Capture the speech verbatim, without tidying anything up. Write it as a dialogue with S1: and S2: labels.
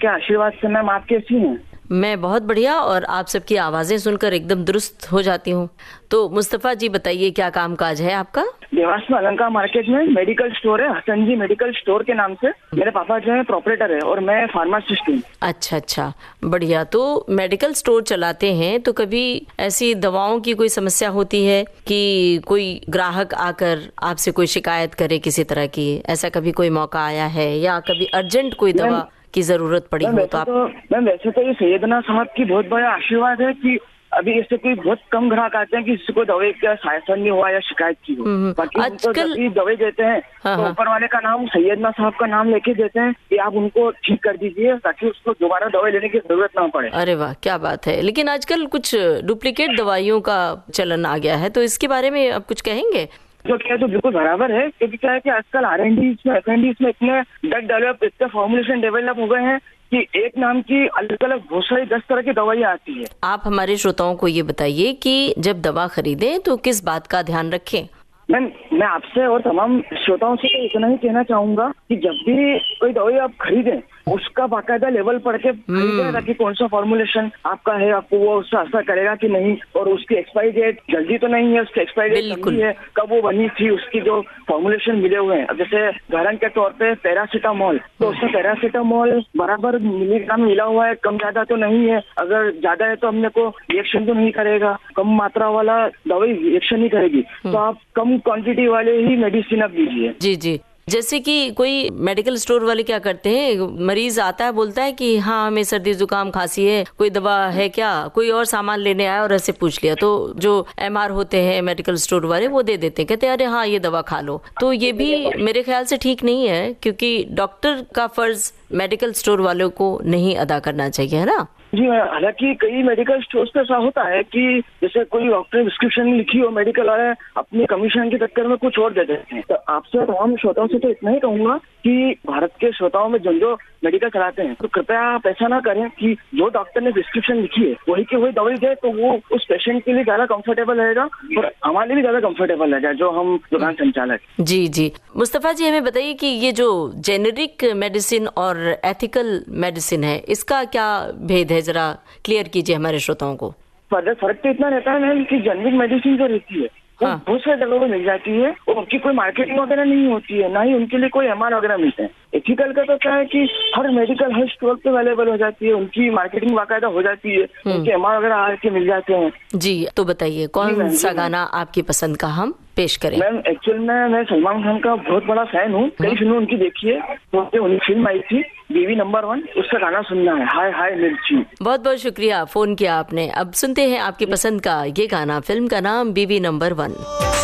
S1: के आशीर्वाद से। मैम आप कैसी हैं?
S2: मैं बहुत बढ़िया, और आप सबकी आवाजें सुनकर एकदम दुरुस्त हो जाती हूँ। तो मुस्तफा जी बताइए, क्या काम काज है आपका?
S1: देवास में अलंका मार्केट में मेडिकल स्टोर है, हसन जी मेडिकल स्टोर के नाम से। मेरे पापा जो है प्रोपरेटर है और मैं फार्मासिस्ट हूँ।
S2: अच्छा अच्छा, बढ़िया। तो मेडिकल स्टोर चलाते हैं तो कभी ऐसी दवाओं की कोई समस्या होती है कि कोई ग्राहक आकर आपसे कोई शिकायत करे किसी तरह की? ऐसा कभी कोई मौका आया है, या कभी अर्जेंट कोई दवा की जरूरत पड़ी हो तो आप?
S1: मैम वैसे तो ये सैयदना साहब की बहुत बड़ा आशीर्वाद है कि अभी इससे कोई बहुत कम ग्राहक आते हैं कि किसी को दवाई का सायसन नहीं हुआ या शिकायत की हो। बाकी आजकल तो दवाई देते हैं हाँ, तो ऊपर वाले का नाम सैयदना साहब का नाम लेके देते हैं कि आप उनको ठीक कर दीजिए ताकि उसको दोबारा दवाई लेने की जरूरत ना पड़े।
S2: अरे वाह, क्या बात है। लेकिन आजकल कुछ डुप्लीकेट दवाइयों का चलन आ गया है, तो इसके बारे में आप कुछ कहेंगे?
S1: जो क्या है तो बिल्कुल बराबर है, क्योंकि क्या है कि आजकल आर एन डी में एफ एन डी में इतने ड्रग डेवलप, इतने फॉर्मुलेशन डेवलप हो गए हैं कि एक नाम की अलग अलग बहुत सारी दस तरह की दवाइयाँ आती है।
S2: आप हमारे श्रोताओं को ये बताइए कि जब दवा खरीदें तो किस बात का ध्यान रखें?
S1: मैम मैं आपसे और तमाम श्रोताओं से तो इतना ही कहना चाहूंगा कि जब भी कोई दवाई आप खरीदें उसका बाकायदा लेवल पढ़ के खरीदें ताकि कौन सा फॉर्मुलेशन आपका है, आपको वो उससे असर करेगा कि नहीं, और उसकी एक्सपायरी डेट जल्दी तो नहीं है, उसकी एक्सपायरी डेट कमी है, कब वो बनी थी, उसकी जो फॉर्मुलेशन मिले हुए हैं। जैसे उदाहरण के तौर पे पैरासीटामोल, तो उसमें पैरासीटामोल बराबर मिलीग्राम मिला हुआ है, कम ज्यादा तो नहीं है। अगर ज्यादा है तो हमने को रिएक्शन तो नहीं करेगा, कम मात्रा वाला दवाई रिएक्शन नहीं करेगी, तो आप कम क्वांटिटी वाले ही मेडिसिन आप लीजिए।
S2: जी जी। जैसे कि कोई मेडिकल स्टोर वाले क्या करते हैं, मरीज आता है बोलता है कि हाँ हमें सर्दी जुकाम खांसी है, कोई दवा है क्या? कोई और सामान लेने आया और ऐसे पूछ लिया, तो जो एम आर होते हैं मेडिकल स्टोर वाले वो दे देते हैं, कहते हैं अरे हाँ ये दवा खा लो। तो ये भी मेरे ख्याल से ठीक नहीं है, क्योंकि डॉक्टर का फर्ज मेडिकल स्टोर वालों को नहीं अदा करना चाहिए, है ना?
S1: जी, हालांकि कई मेडिकल स्टोर्स पे ऐसा होता है कि जैसे कोई डॉक्टर ने प्रिस्क्रिप्शन लिखी हो, मेडिकल वाले अपने कमीशन के चक्कर में कुछ और दे देते हैं। तो आपसे तमाम श्रोताओं से तो इतना ही कहूंगा कि भारत के श्रोताओं में जो जो मेडिकल चलाते हैं तो कृपया आप ऐसा ना करें कि जो डॉक्टर ने प्रिस्क्रिप्शन लिखी है वही की वही दवाई दे, तो वो उस पेशेंट के लिए ज्यादा कंफर्टेबल रहेगा और हमारे लिए भी ज्यादा कंफर्टेबल रहेगा जो हम दुकान संचालक।
S2: जी जी। मुस्तफा जी हमें बताइए कि ये जो जेनेरिक मेडिसिन और एथिकल मेडिसिन है, इसका क्या भेद है, जरा क्लियर कीजिए हमारे श्रोताओं को।
S1: फर्क तो इतना रहता है मैम कि जेनेरिक मेडिसिन जो रहती है वो
S2: हाँ।
S1: बहुत सारे जगहों में मिल जाती है और उनकी कोई मार्केटिंग वगैरह नहीं होती है, ना ही उनके लिए कोई एम आर वगैरह मिलते हैं। एथिकल का तो क्या है कि हर मेडिकल हर स्टोर पे अवेलेबल हो जाती है, उनकी मार्केटिंग बाकायदा हो जाती है, उनके एम आर वगैरह आके मिल जाते हैं।
S2: जी, तो बताइए कौन सा गाना आपकी पसंद का हम पेश करें?
S1: मैम एक्चुअल में मैं सलमान खान का बहुत बड़ा फैन हूँ, कई फिल्में उनकी देखी है, तो उनकी फिल्म आई थी बीवी नंबर वन, उसका गाना सुनना है, हाय हाय मिर्ची।
S2: बहुत बहुत शुक्रिया, फोन किया आपने। अब सुनते हैं आपकी पसंद का ये गाना, फिल्म का नाम बीवी नंबर वन।